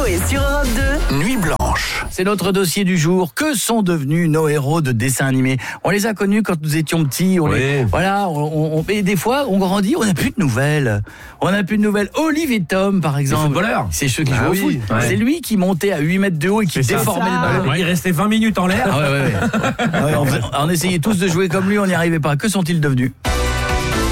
Coé sur Europe 2. Nuit blanche. C'est notre dossier du jour. Que sont devenus nos héros de dessins animés? On les a connus quand nous étions petits. Et des fois, on grandit, on n'a plus de nouvelles. Olive et Tom, par exemple. Footballeur. C'est ceux qui jouent au foot. Ouais. C'est lui qui montait à 8 mètres de haut et qui déformait le ballon. Il restait 20 minutes en l'air. On essayait tous de jouer comme lui, on n'y arrivait pas. Que sont-ils devenus?